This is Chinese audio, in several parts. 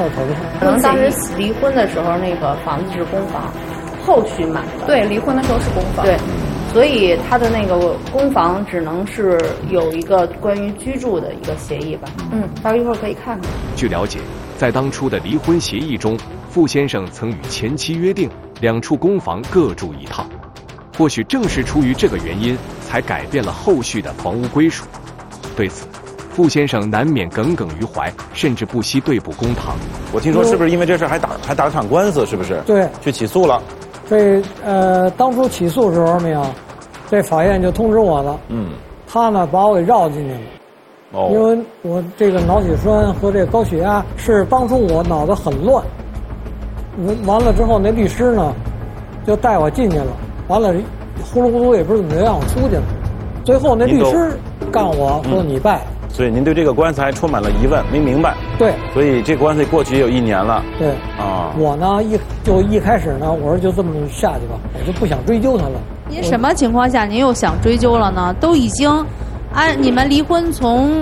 头上。 可能当时离婚的时候，那个房子是公房，后续买的。 对，离婚的时候是公房。 对，所以他的那个公房只能是有一个关于居住的一个协议吧。到一会儿可以看看。 据了解，在当初的离婚协议中，傅先生曾与前妻约定2处公房各住1套。或许正是出于这个原因，才改变了后续的房屋归属。对此，傅先生难免耿耿于怀，甚至不惜对簿公堂。 我听说是不是因为这事还打了场官司？是不是？ 对， 去起诉了。 这当初起诉时候没有，这法院就通知我了。他呢把我给绕进去了。因为我这个脑血栓和这高血压是当初我脑子很乱。完了之后，那律师呢就带我进去了。完了，呼噜呼噜也不是怎么让我出去了。最后那律师告我说你败。 所以您对这个官司还充满了疑问，没明白。 对。 所以这官司过去也有1年了。 对。我呢一开始呢，我说就这么下去吧，我就不想追究他了。 您什么情况下您又想追究了呢？都已经你们离婚从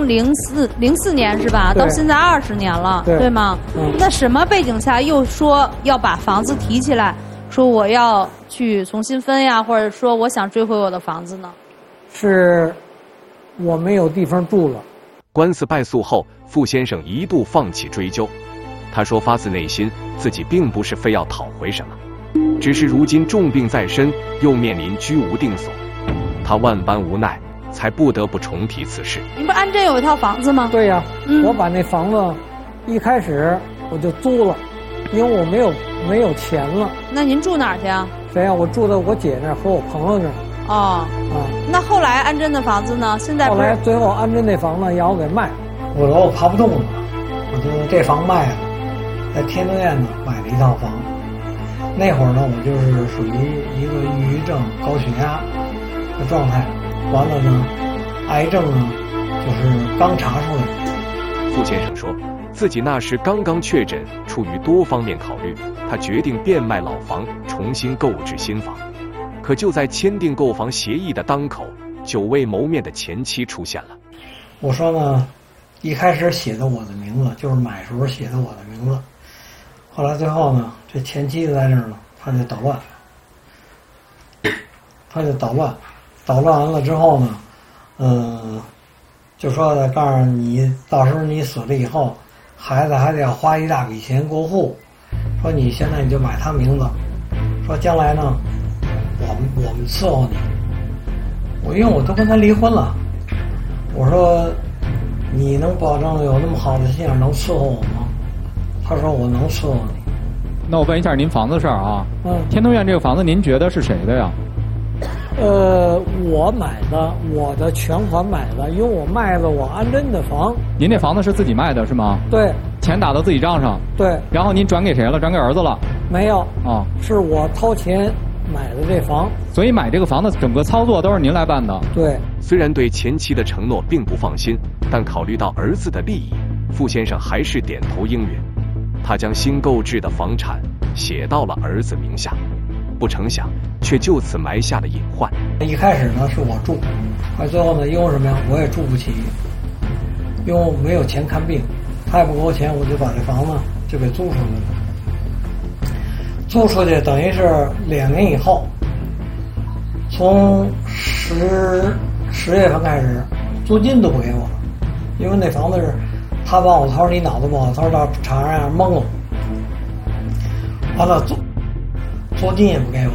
04年是吧？到现在20年了，对吗？那什么背景下又说要把房子提起来？说我要去重新分呀，或者说我想追回我的房子呢？ 是我没有地方住了。 官司败诉后，傅先生一度放弃追究。他说发自内心，自己并不是非要讨回什么，只是如今重病在身，又面临居无定所，他万般无奈，才不得不重提此事。 你不是安贞有一套房子吗？ 对呀，我把那房子一开始我就租了。因为我没有钱了。 那您住哪儿去啊？ 谁呀？我住在我姐那儿和我朋友那儿。 那后来安贞的房子呢？现在后来最后安贞那房子让我给卖，我说我爬不动了，我就这房卖了，在天通苑呢买了一套房。那会儿呢，我就是属于一个抑郁症、高血压的状态。完了呢，癌症呢就是刚查出来。 傅先生说。自己那时刚刚确诊，出于多方面考虑，他决定变卖老房，重新购置新房。可就在签订购房协议的当口，久未谋面的前妻出现了。 我说呢，一开始写的我的名字，就是买时候写的我的名字。后来最后呢，这前妻在这儿呢，他就捣乱，捣乱完了之后呢，就说告诉你，到时候你死了以后。孩子还得要花一大笔钱过户，说你现在你就买他名字，说将来呢，我们伺候你。因为我都跟他离婚了，我说你能保证有那么好的心眼能伺候我吗？他说我能伺候你。 那我问一下您房子事儿啊，天通苑这个房子您觉得是谁的呀？ 我买的，我的全款买的，因为我卖了我安贞的房。 您这房子是自己卖的是吗？ 对。 钱打到自己账上？ 对。 然后您转给谁了？转给儿子了？ 没有。是我掏钱买的这房。 所以买这个房子整个操作都是您来办的？ 对。 虽然对前妻的承诺并不放心，但考虑到儿子的利益，傅先生还是点头应允。他将新购置的房产写到了儿子名下。不成想，却就此埋下了隐患。 一开始呢是我住，最后呢因为什么呀？我也住不起，因为我没有钱看病，他也不给我钱，我就把这房子就给租出去了。租出去等于是2年以后，从10月份开始，租金都不给我了，因为那房子是他帮我，他说你脑子不好，他说到厂上让蒙了，完了租金也不给我，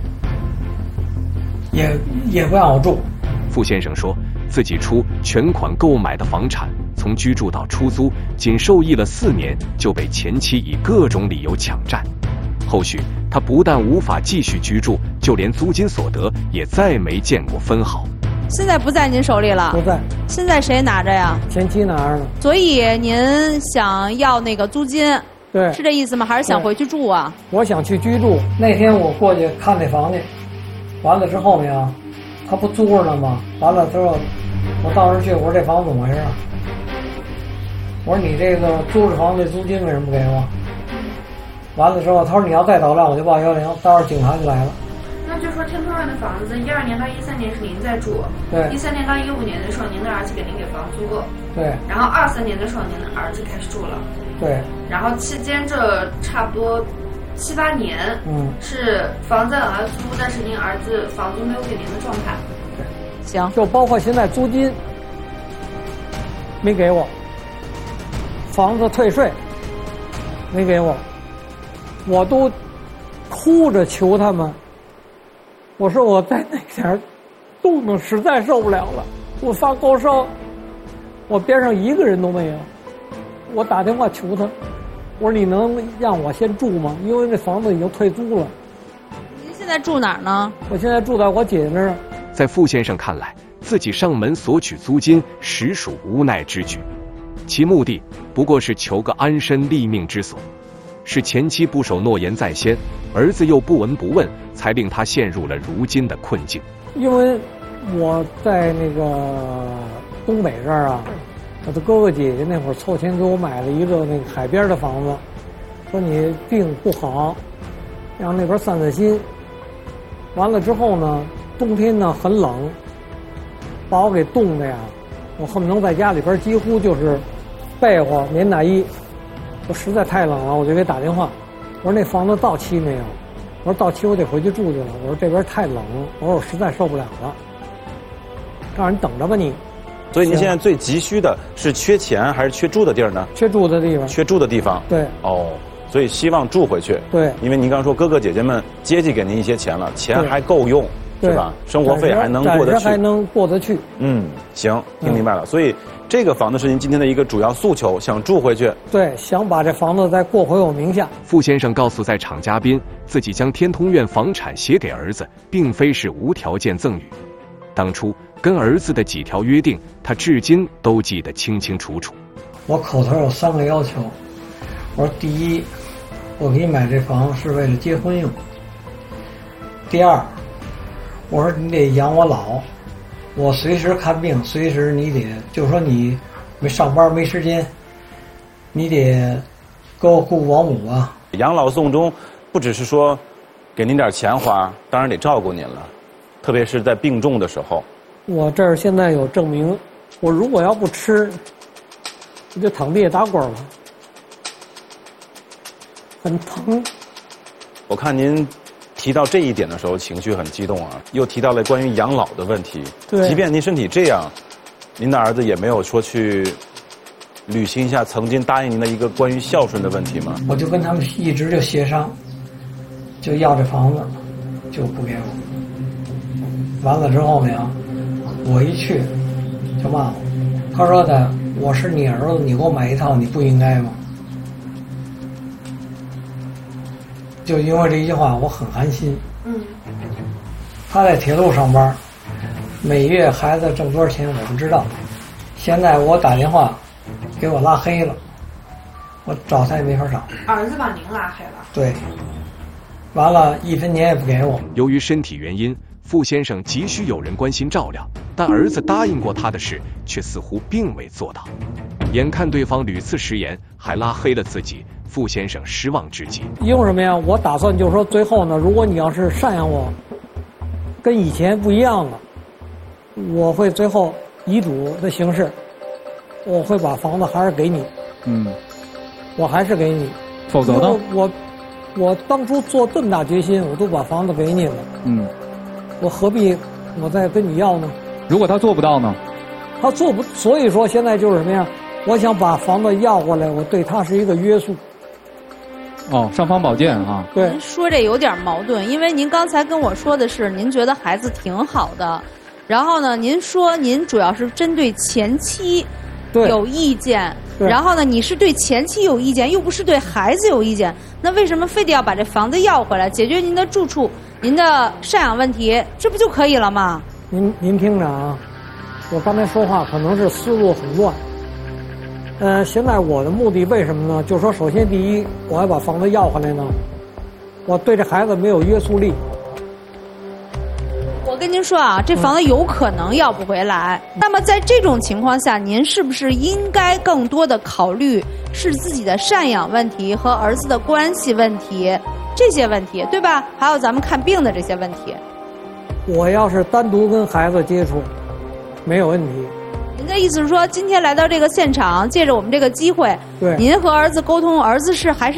也不让我住。 傅先生说，自己出全款购买的房产，从居住到出租，仅受益了4年，就被前妻以各种理由抢占。后续他不但无法继续居住，就连租金所得也再没见过分毫。 现在不在您手里了？ 不在。 现在谁拿着呀？ 前妻拿着呢。 所以您想要那个租金？ 对， 是这意思吗？还是想回去住啊？ 我想去居住。那天我过去看那房去，完了之后呢，他不租着呢吗？完了之后，我到时去，我说这房子怎么回事啊？我说你这个租着房子租金为什么不给我？完了之后，他说你要再捣乱，我就报110，到时候警察就来了。 那就说天通苑的房子，12年到13年是您在住， 对 ，13年到15年的时候，您的儿子给您给房租过， 对， 然后23年的时候，您的儿子开始住了， 对。 然后期间这差不多7、8年，是房子儿租，但是您儿子房租没有给您的状态。 对， 行， 就包括现在租金没给我，房子退税没给我，我都哭着求他们，我说我在那点动动实在受不了了，我发高烧，我边上一个人都没有，我打电话求他，我说你能让我先住吗？因为那房子已经退租了。 您现在住哪儿呢？ 我现在住在我姐姐那儿。 在傅先生看来，自己上门索取租金实属无奈之举，其目的不过是求个安身立命之所，是前妻不守诺言在先，儿子又不闻不问，才令他陷入了如今的困境。 因为我在那个东北这儿啊，我的哥哥姐姐那会儿凑钱给我买了一个那个海边的房子，说你病不好，让那边散散心。完了之后呢，冬天呢很冷，把我给冻的呀，我恨不能在家里边几乎就是被窝、棉大衣。我实在太冷了，我就给打电话，我说那房子到期没有？我说到期我得回去住去了。我说这边太冷，我说我实在受不了了。告诉你等着吧你。 所以您现在最急需的是缺钱还是缺住的地儿呢？ 缺住的地方。缺住的地方。 对。 哦，所以希望住回去。 对。 因为您刚刚说哥哥姐姐们接济给您一些钱了，钱还够用，是吧？生活费还能过得去。 还能过得去。 行，听明白了。所以这个房子是您今天的一个主要诉求，想住回去。 对，想把这房子再过回我名下。 傅先生告诉在场嘉宾，自己将天通苑房产写给儿子，并非是无条件赠与。当初跟儿子的几条约定，他至今都记得清清楚楚。 我口头有3个要求，我说第一，我给你买这房是为了结婚用。第二，我说你得养我老，我随时看病，随时你得，就是说你没上班没时间，你得给我雇保姆啊。 养老送终，不只是说给您点钱花，当然得照顾您了，特别是在病重的时候。 我这儿现在有证明，我如果要不吃，我就躺地下打滚了，很疼。 我看您提到这一点的时候，情绪很激动啊，又提到了关于养老的问题。 对， 即便您身体这样，您的儿子也没有说去履行一下曾经答应您的一个关于孝顺的问题吗？ 我就跟他们一直就协商，就要这房子，就不给我。完了之后呢，我一去就骂我，他说的我是你儿子，你给我买一套，你不应该吗？就因为这一句话，我很寒心。他在铁路上班，每月孩子挣多少钱我不知道。现在我打电话给我拉黑了，我找他也没法找。 儿子把您拉黑了？ 对。完了，1分钱也不给我。 由于身体原因，傅先生急需有人关心照料，但儿子答应过他的事，却似乎并未做到。眼看对方屡次食言，还拉黑了自己，傅先生失望至极。 因为什么呀？我打算就是说，最后呢，如果你要是赡养我，跟以前不一样了，我会最后遗嘱的形式，我会把房子还是给你。我还是给你。 否则呢？ 我当初做这么大决心，我都把房子给你了。我何必我再跟你要呢？ 如果他做不到呢？ 他做不，所以说现在就是什么呀？我想把房子要过来，我对他是一个约束。 尚方宝剑啊。 对。 您说这有点矛盾，因为您刚才跟我说的是您觉得孩子挺好的，然后呢，您说您主要是针对前妻有意见，然后呢，你是对前妻有意见，又不是对孩子有意见，那为什么非得要把这房子要回来，解决您的住处、您的赡养问题，这不就可以了吗？ 您听着啊，我刚才说话可能是思路很乱。现在我的目的为什么呢？就是说，首先第一，我要把房子要回来呢，我对这孩子没有约束力。 我跟您说啊，这房子有可能要不回来。那么在这种情况下，您是不是应该更多的考虑是自己的赡养问题和儿子的关系问题这些问题，对吧？还有咱们看病的这些问题。 我要是单独跟孩子接触，没有问题。 您的意思是说，今天来到这个现场，借着我们这个机会， 对， 您和儿子沟通，儿子还是